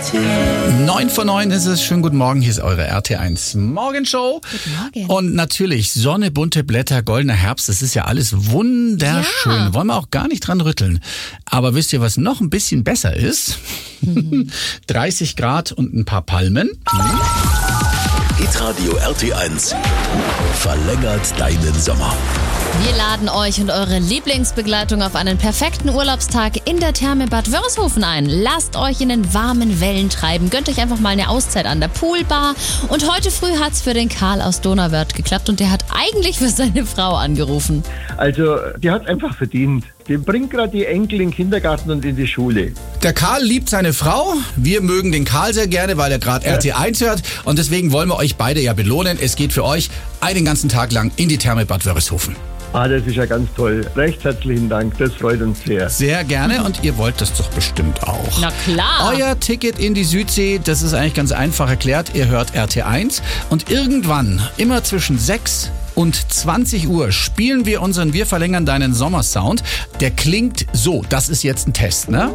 9:09 ist es. Schönen guten Morgen. Hier ist eure RT1 Morgenshow. Guten Morgen. Und natürlich Sonne, bunte Blätter, goldener Herbst. Das ist ja alles wunderschön. Ja. Wollen wir auch gar nicht dran rütteln. Aber wisst ihr, was noch ein bisschen besser ist? 30 Grad und ein paar Palmen. Hitradio RT1 verlängert deinen Sommer. Wir laden euch und eure Lieblingsbegleitung auf einen perfekten Urlaubstag in der Therme Bad Wörishofen ein. Lasst euch in den warmen Wellen treiben. Gönnt euch einfach mal eine Auszeit an der Poolbar. Und heute früh hat's für den Karl aus Donauwörth geklappt und der hat eigentlich für seine Frau angerufen. Also, die hat einfach verdient. Die bringt gerade die Enkel in den Kindergarten und in die Schule. Der Karl liebt seine Frau. Wir mögen den Karl sehr gerne, weil er gerade RT1 hört. Und deswegen wollen wir euch beide ja belohnen. Es geht für euch einen ganzen Tag lang in die Therme Bad Wörishofen. Das ist ja ganz toll. Recht herzlichen Dank, das freut uns sehr. Sehr gerne und ihr wollt das doch bestimmt auch. Na klar. Euer Ticket in die Südsee, das ist eigentlich ganz einfach erklärt. Ihr hört RT1 und irgendwann, immer zwischen 6 und 20 Uhr, spielen wir unseren Wir verlängern deinen Sommersound. Der klingt so. Das ist jetzt ein Test, ne?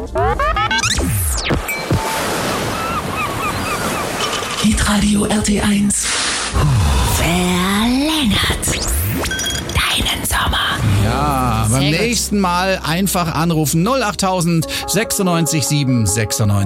Hitradio RT1 Verlängert deinen Sommer. Ja, beim Sehr gut. nächsten Mal einfach anrufen 08000 96 7 96.